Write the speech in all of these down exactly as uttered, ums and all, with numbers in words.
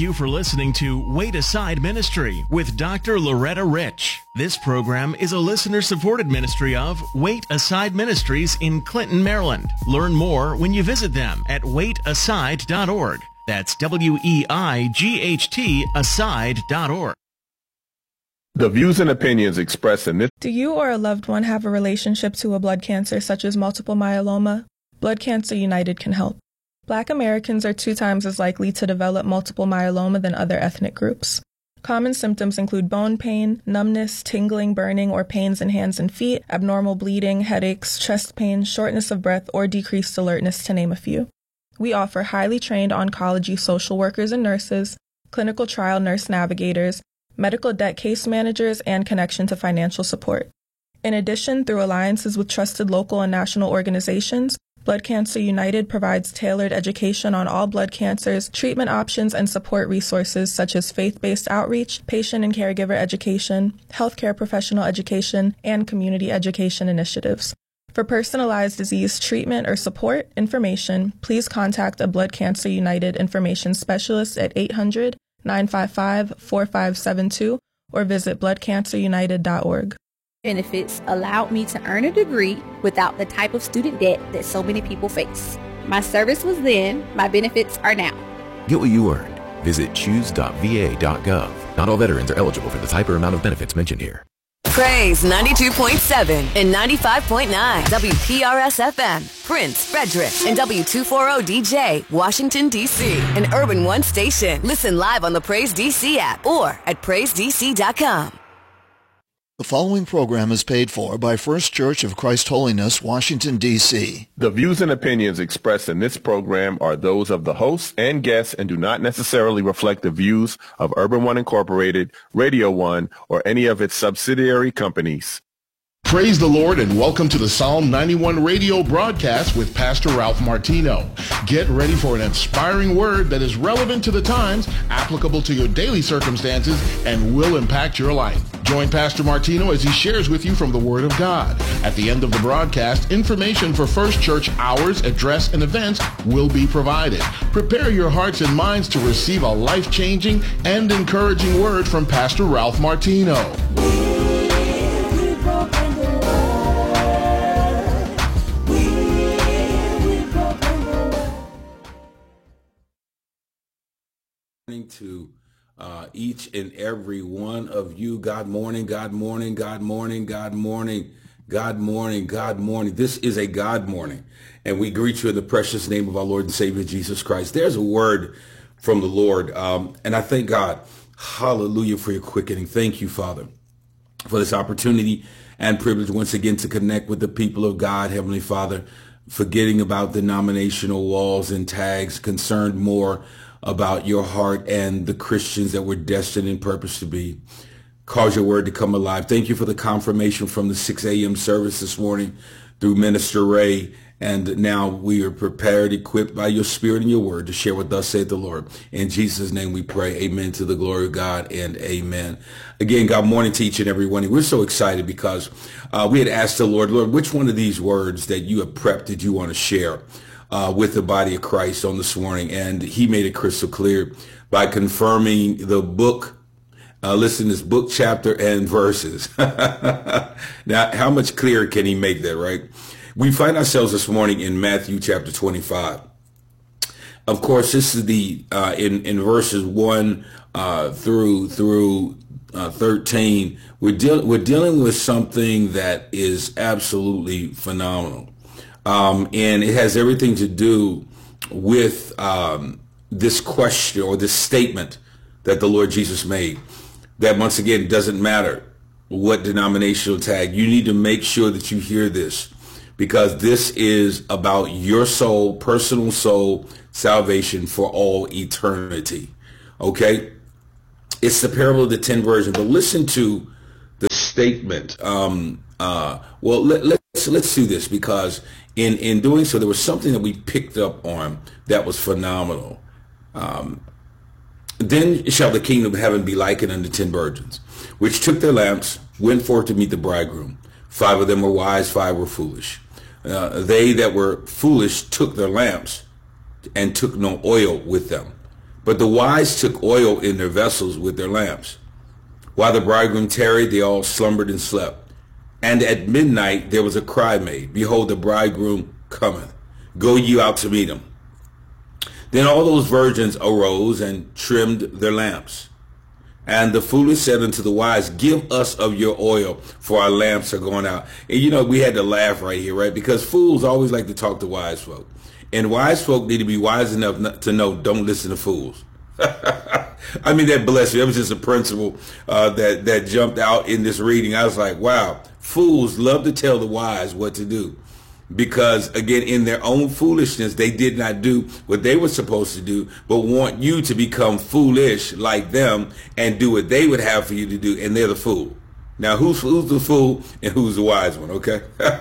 you for listening to Wait Aside Ministry with Doctor Loretta Rich. This program is a listener-supported ministry of Wait Aside Ministries in Clinton, Maryland. Learn more when you visit them at wait aside dot org. That's W E I G H T aside dot org. The views and opinions expressed in this... Do you or a loved one have a relationship to a blood cancer such as multiple myeloma? Blood Cancer United can help. Black Americans are two times as likely to develop multiple myeloma than other ethnic groups. Common symptoms include bone pain, numbness, tingling, burning, or pains in hands and feet, abnormal bleeding, headaches, chest pain, shortness of breath, or decreased alertness, to name a few. We offer highly trained oncology social workers and nurses, clinical trial nurse navigators, medical debt case managers, and connection to financial support. In addition, through alliances with trusted local and national organizations, Blood Cancer United provides tailored education on all blood cancers, treatment options, and support resources such as faith-based outreach, patient and caregiver education, healthcare professional education, and community education initiatives. For personalized disease treatment or support information, please contact a Blood Cancer United information specialist at eight hundred, nine five five, four five seven two or visit blood cancer united dot org. Benefits allowed me to earn a degree without the type of student debt that so many people face. My service was then, my benefits are now. Get what you earned. Visit choose dot v a dot gov. Not all veterans are eligible for the type or amount of benefits mentioned here. Praise ninety-two point seven and ninety-five point nine W P R S F M, Prince, Frederick, and W two forty D J, Washington, D C, an Urban One station. Listen live on the Praise D C app or at praise d c dot com. The following program is paid for by First Church of Christ Holiness, Washington, D C. The views and opinions expressed in this program are those of the hosts and guests and do not necessarily reflect the views of Urban One Incorporated, Radio One, or any of its subsidiary companies. Praise the Lord and welcome to the Psalm ninety-one radio broadcast with Pastor Ralph Martino. Get ready for an inspiring word that is relevant to the times, applicable to your daily circumstances, and will impact your life. Join Pastor Martino as he shares with you from the Word of God. At the end of the broadcast, information for First Church hours, address, and events will be provided. Prepare your hearts and minds to receive a life-changing and encouraging word from Pastor Ralph Martino. To uh, each and every one of you, God morning, God morning, God morning, God morning, God morning, God morning. This is a God morning, and we greet you in the precious name of our Lord and Savior Jesus Christ. There's a word from the Lord, um, and I thank God, hallelujah, for your quickening. Thank you, Father, for this opportunity and privilege once again to connect with the people of God, Heavenly Father, forgetting about denominational walls and tags, concerned more about your heart and the Christians that we're destined and purposed to be. Cause your word to come alive. Thank you for the confirmation from the six a.m. service this morning through Minister Ray. And now we are prepared, equipped by your spirit and your word to share what thus saith the Lord. In Jesus' name we pray. Amen, to the glory of God, and amen. Again, God morning to each and every one. We're so excited because uh, we had asked the Lord, Lord, which one of these words that you have prepped did you want to share Uh, with the body of Christ on this morning? And he made it crystal clear by confirming the book, uh, listen, this book, chapter, and verses. Now, how much clearer can he make that, right? We find ourselves this morning in Matthew chapter twenty-five. Of course, this is the, uh, in, in verses one uh, through, through uh, thirteen, we're, deal- we're dealing with something that is absolutely phenomenal. Um, and it has everything to do with um, this question or this statement that the Lord Jesus made, that once again, doesn't matter what denominational tag. You need to make sure that you hear this, because this is about your soul, personal soul salvation for all eternity. Okay? It's the parable of the ten virgins, but listen to the statement. Um, uh, well, let, let's let's do this, because In in doing so, there was something that we picked up on that was phenomenal. Um, then shall the kingdom of heaven be likened unto ten virgins, which took their lamps, went forth to meet the bridegroom. Five of them were wise, five were foolish. Uh, they that were foolish took their lamps and took no oil with them. But the wise took oil in their vessels with their lamps. While the bridegroom tarried, they all slumbered and slept. And at midnight there was a cry made, Behold, the bridegroom cometh. Go you out to meet him. Then all those virgins arose and trimmed their lamps. And the foolish said unto the wise, Give us of your oil, for our lamps are going out. And you know, we had to laugh right here, right? Because fools always like to talk to wise folk. And wise folk need to be wise enough not to know, don't listen to fools. I mean, that bless you. That was just a principle uh, that, that jumped out in this reading. I was like, wow, fools love to tell the wise what to do. Because, again, in their own foolishness, they did not do what they were supposed to do, but want you to become foolish like them and do what they would have for you to do, and they're the fool. Now, who's, who's the fool and who's the wise one, okay?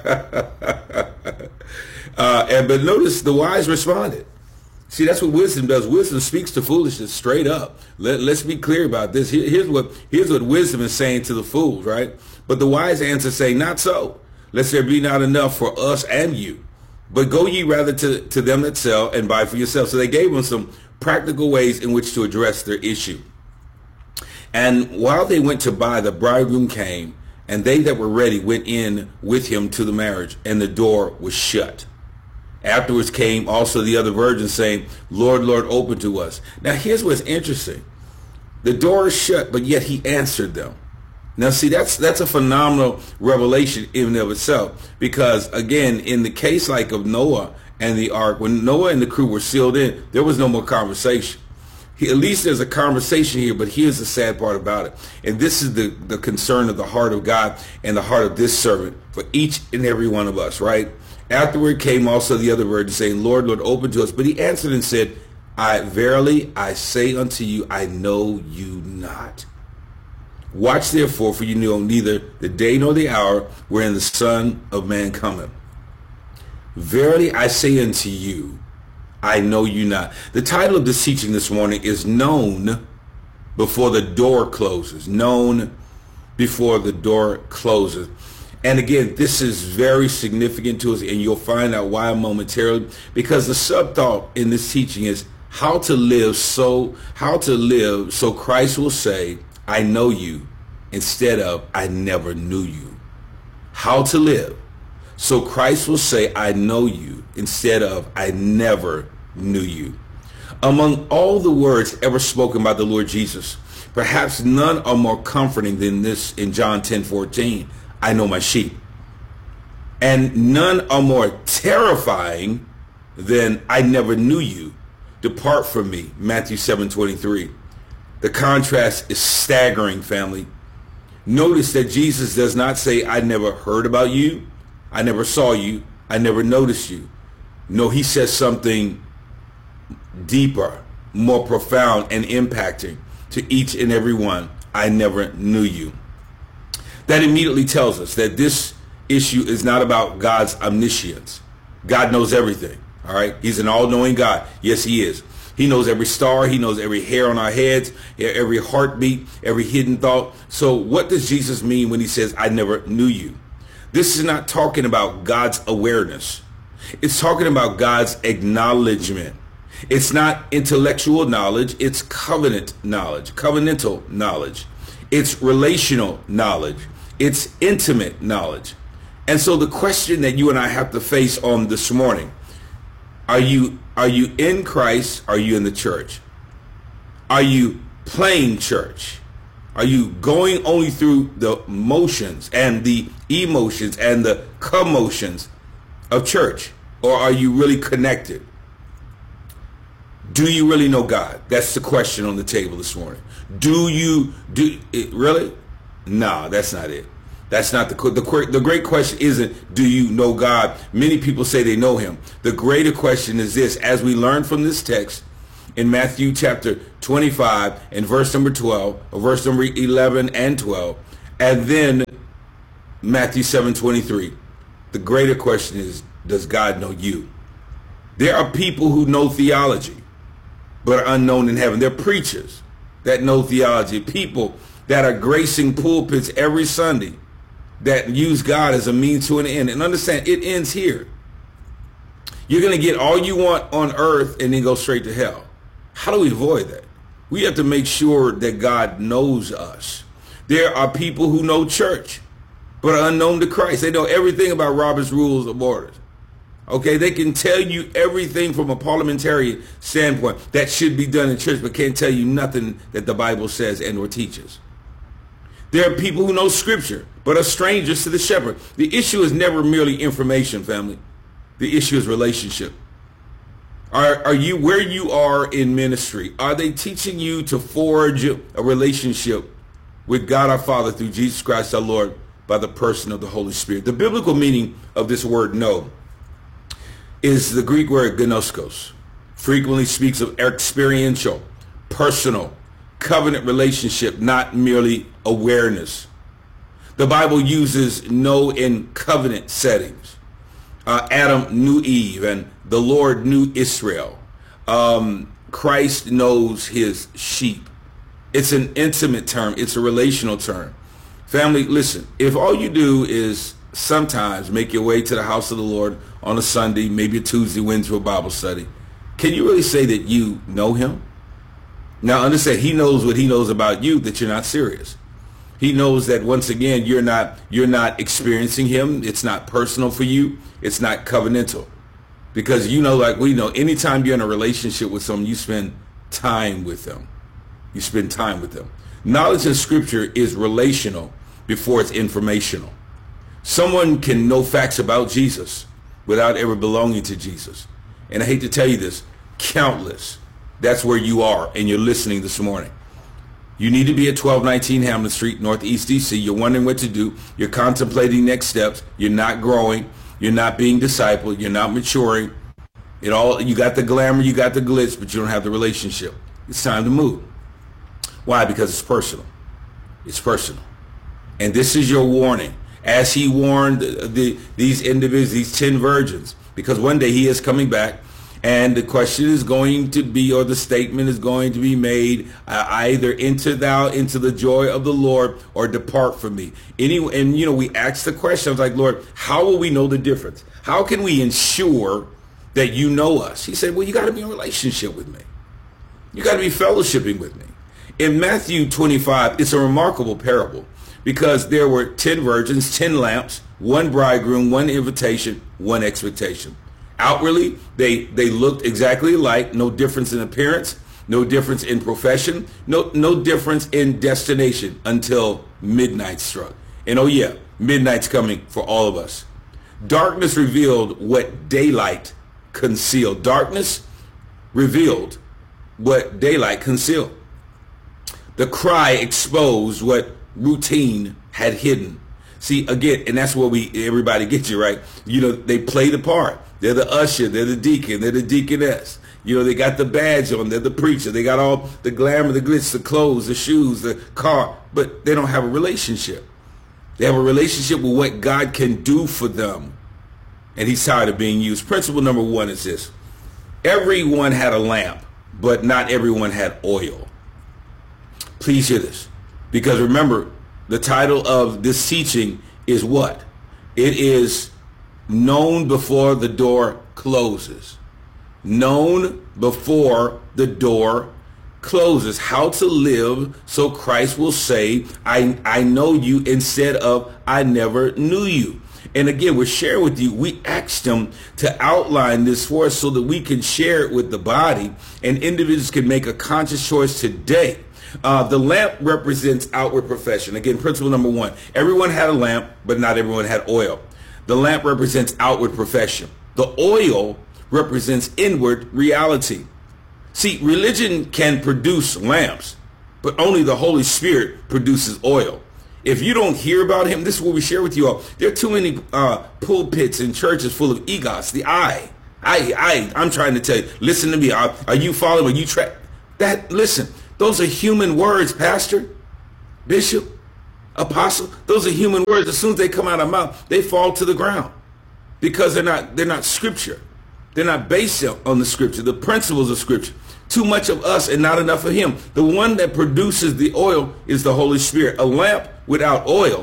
uh, and But notice the wise responded. See, that's what wisdom does. Wisdom speaks to foolishness straight up. Let, let's be clear about this. Here, here's what here's what wisdom is saying to the fools, right? But the wise answer say, not so. Lest there be not enough for us and you. But go ye rather to, to them that sell and buy for yourself. So they gave them some practical ways in which to address their issue. And while they went to buy, the bridegroom came, and they that were ready went in with him to the marriage, and the door was shut. Afterwards came also the other virgins, saying, Lord, Lord, open to us. Now here's what's interesting. The door is shut, but yet he answered them. Now, see, that's that's a phenomenal revelation in and of itself, because, again, in the case like of Noah and the ark, when Noah and the crew were sealed in, there was no more conversation. He, at least there's a conversation here, but here's the sad part about it. And this is the, the concern of the heart of God and the heart of this servant for each and every one of us, right? Afterward came also the other virgin, saying, Lord, Lord, open to us. But he answered and said, I verily, I say unto you, I know you not. Watch therefore, for you know neither the day nor the hour wherein the Son of Man cometh. Verily I say unto you, I know you not. The title of this teaching this morning is Known Before the Door Closes. Known Before the Door Closes. And again, this is very significant to us, and you'll find out why momentarily, because the subthought in this teaching is how to live so, how to live so Christ will say, I know you, instead of I never knew you. How to live so Christ will say, I know you, instead of I never knew you. Among all the words ever spoken by the Lord Jesus, perhaps none are more comforting than this in John ten fourteen. I know my sheep. And none are more terrifying than I never knew you. Depart from me, Matthew seven twenty-three. The contrast is staggering, family. Notice that Jesus does not say, I never heard about you, I never saw you, I never noticed you. No, he says something deeper, more profound and impacting to each and every one. I never knew you. That immediately tells us that this issue is not about God's omniscience. God knows everything, all right? He's an all-knowing God. Yes, he is. He knows every star. He knows every hair on our heads, every heartbeat, every hidden thought. So what does Jesus mean when he says, I never knew you? This is not talking about God's awareness. It's talking about God's acknowledgement. It's not intellectual knowledge. It's covenant knowledge, covenantal knowledge. It's relational knowledge. It's intimate knowledge. And so the question that you and I have to face on this morning, Are you are you in Christ? Are you in the church? Are you playing church? Are you going only through the motions and the emotions and the commotions of church? Or are you really connected? Do you really know God? That's the question on the table this morning. Do you do it really? No, that's not it. That's not the, the the great question isn't, do you know God? Many people say they know him. The greater question is this, as we learn from this text in Matthew chapter twenty-five and verse number twelve, or verse number eleven and twelve, and then Matthew seven twenty-three. The greater question is, does God know you? There are people who know theology, but are unknown in heaven. There are preachers that know theology, people that are gracing pulpits every Sunday, that use God as a means to an end. And understand, it ends here. You're going to get all you want on earth and then go straight to hell. How do we avoid that? We have to make sure that God knows us. There are people who know church, but are unknown to Christ. They know everything about Robert's Rules of Orders. Okay, they can tell you everything from a parliamentary standpoint that should be done in church, but can't tell you nothing that the Bible says and or teaches. There are people who know Scripture, but are strangers to the shepherd. The issue is never merely information, family. The issue is relationship. Are, are you where you are in ministry? Are they teaching you to forge a relationship with God our Father through Jesus Christ our Lord by the person of the Holy Spirit? The biblical meaning of this word know is the Greek word gnoskos. Frequently speaks of experiential, personal, covenant relationship, not merely awareness. The Bible uses know in covenant settings. Uh, Adam knew Eve and the Lord knew Israel. Um, Christ knows his sheep. It's an intimate term. It's a relational term. Family, listen, if all you do is sometimes make your way to the house of the Lord on a Sunday, maybe a Tuesday, Wednesday, a Bible study, can you really say that you know him? Now understand, he knows what he knows about you, that you're not serious. He knows that once again, you're not you're not experiencing him. It's not personal for you. It's not covenantal. Because you know, like we know, anytime you're in a relationship with someone, you spend time with them. You spend time with them. Knowledge in Scripture is relational before it's informational. Someone can know facts about Jesus without ever belonging to Jesus. And I hate to tell you this, countless. That's where you are, and you're listening this morning. You need to be at twelve nineteen Hamlet Street, Northeast D C. You're wondering what to do. You're contemplating next steps. You're not growing. You're not being discipled. You're not maturing. It all, you got the glamour, you got the glitz, but you don't have the relationship. It's time to move. Why? Because it's personal. It's personal. And this is your warning. As he warned the, the, these individuals, these ten virgins, because one day he is coming back. And the question is going to be, or the statement is going to be made, uh, either enter thou into the joy of the Lord or depart from me. Any, and, you know, we asked the question, I was like, Lord, how will we know the difference? How can we ensure that you know us? He said, well, you got to be in a relationship with me. You got to be fellowshipping with me. In Matthew twenty-five, it's a remarkable parable because there were ten virgins, ten lamps, one bridegroom, one invitation, one expectation. Outwardly, they, they looked exactly alike, no difference in appearance, no difference in profession, no, no difference in destination until midnight struck. And oh yeah, midnight's coming for all of us. Darkness revealed what daylight concealed. Darkness revealed what daylight concealed. The cry exposed what routine had hidden. See, again, and that's where we everybody gets you, right? You know, they play the part. They're the usher, they're the deacon, they're the deaconess. You know, they got the badge on, they're the preacher. They got all the glamour, the glitz, the clothes, the shoes, the car, but they don't have a relationship. They have a relationship with what God can do for them. And he's tired of being used. Principle number one is this. Everyone had a lamp, but not everyone had oil. Please hear this. Because remember, the title of this teaching is what? It is known before the door closes. Known before the door closes. How to live so Christ will say, I, I know you, instead of I never knew you. And again, we're sharing with you, we asked him to outline this for us so that we can share it with the body and individuals can make a conscious choice today. Uh, the lamp represents outward profession. Again, principle number one, everyone had a lamp, but not everyone had oil. The lamp represents outward profession. The oil represents inward reality. See, religion can produce lamps, but only the Holy Spirit produces oil. If you don't hear about him, this is what we share with you all. There are too many uh, pulpits and churches full of egos, the I. I, I, I'm trying to tell you, listen to me. Are, are you following? Are you track? That, listen, those are human words, Pastor, Bishop, Apostle. Those are human words. As soon as they come out of my mouth, they fall to the ground because they're not, they're not scripture. They're not based on the scripture, the principles of scripture. Too much of us and not enough of him. The one that produces the oil is the Holy Spirit. A lamp without oil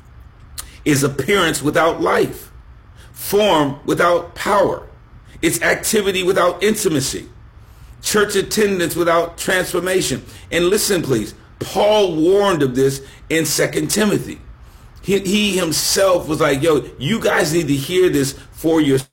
is appearance without life, form without power. It's activity without intimacy. church attendance without transformation. And listen, please, Paul warned of this in Second Timothy. He, he himself was like, yo, you guys need to hear this for yourself.